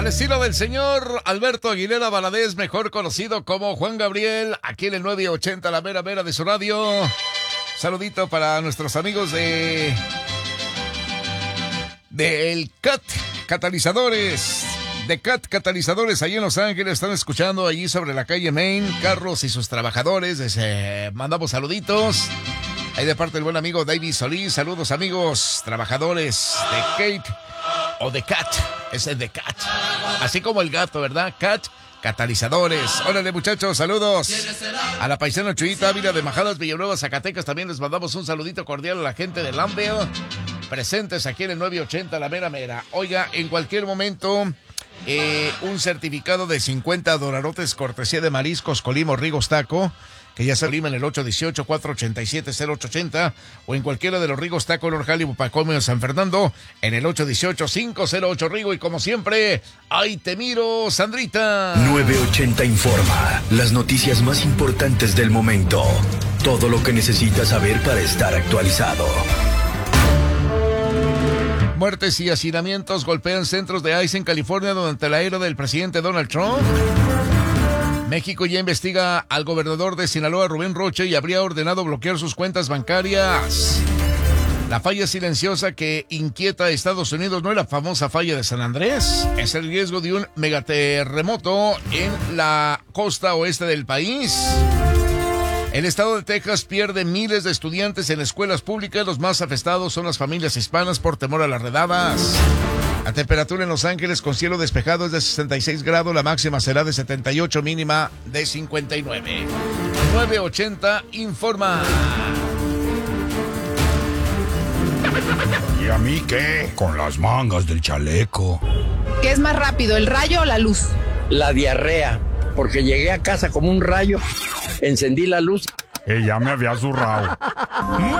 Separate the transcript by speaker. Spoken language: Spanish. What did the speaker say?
Speaker 1: estilo del señor Alberto Aguilera Valadez, mejor conocido como Juan Gabriel, aquí en el 980, la mera mera de su radio. Saludito para nuestros amigos de el CAT Catalizadores. De CAT Catalizadores, allí en Los Ángeles, están escuchando allí sobre la calle Main, Carros y sus trabajadores. Mandamos saluditos. Ahí de parte del buen amigo David Solís. Saludos, amigos trabajadores de Kate o de CAT. Ese es de CAT. Así como el gato, ¿verdad? CAT Catalizadores. Órale, muchachos, saludos. A la paisana Chuyita Ávila de Majadas, Villanueva, Zacatecas, también les mandamos un saludito cordial a la gente de Lambert. Presentes aquí en el 980, la mera mera. Oiga, en cualquier momento, un certificado de $50 cortesía de Mariscos Colima Rigos Taco, que ya se Lima en el 818-487-0880, o en cualquiera de los Rigos Taco, Norjali, Bupacomio, San Fernando, en el 818-508 Rigo. Y como siempre, ¡ay, te miro, Sandrita!
Speaker 2: 980 informa las noticias más importantes del momento. Todo lo que necesitas saber para estar actualizado.
Speaker 1: Muertes y hacinamientos golpean centros de ICE en California durante la era del presidente Donald Trump. México ya investiga al gobernador de Sinaloa, Rubén Rocha, y habría ordenado bloquear sus cuentas bancarias. La falla silenciosa que inquieta a Estados Unidos no es la famosa falla de San Andrés. Es el riesgo de un megaterremoto en la costa oeste del país. El estado de Texas pierde miles de estudiantes en escuelas públicas. Los más afectados son las familias hispanas por temor a las redadas. La temperatura en Los Ángeles con cielo despejado es de 66 grados. La máxima será de 78, mínima de 59. 980 informa.
Speaker 3: ¿Y a mí qué? Con las mangas del chaleco.
Speaker 4: ¿Qué es más rápido, el rayo o la luz?
Speaker 5: La diarrea, porque llegué a casa como un rayo, encendí la luz.
Speaker 3: Ella me había zurrado.